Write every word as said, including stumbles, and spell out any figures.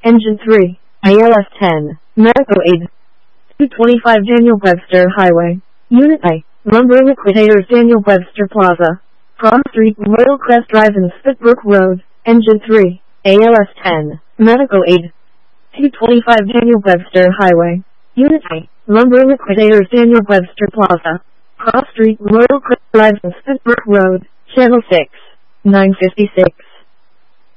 Engine three, A L S ten, Medical Aid. two twenty-five Daniel Webster Highway, Unit A, Lumber Liquidators Daniel Webster Plaza, Prom Street, Royal Crest Drive and Spitbrook Road, Engine three, A L S ten, Medical Aid. two twenty-five Daniel Webster Highway, Unit A, Lumber Liquidators Daniel Webster Plaza, Prom Street, Royal Crest Drive and Spitbrook Road, Channel six, nine fifty-six.